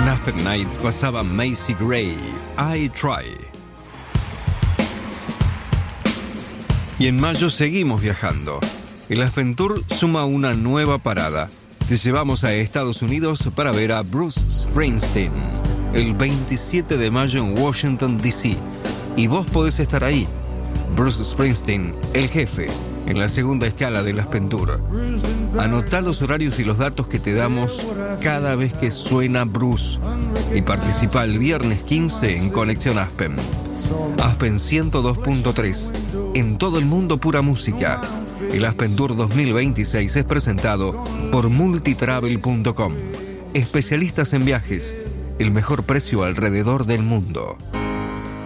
En Aspen Night pasaba Macy Gray, I Try. Y en mayo seguimos viajando. El Aspen Tour suma una nueva parada. Te llevamos a Estados Unidos para ver a Bruce Springsteen el 27 de mayo en Washington, D.C. Y vos podés estar ahí. Bruce Springsteen, el jefe, en la segunda escala del Aspen Tour. Anotá los horarios y los datos que te damos cada vez que suena Bruce. Y participa el viernes 15 en Conexión Aspen. Aspen 102.3. En todo el mundo pura música. El Aspen Tour 2026 es presentado por multitravel.com. Especialistas en viajes. El mejor precio alrededor del mundo.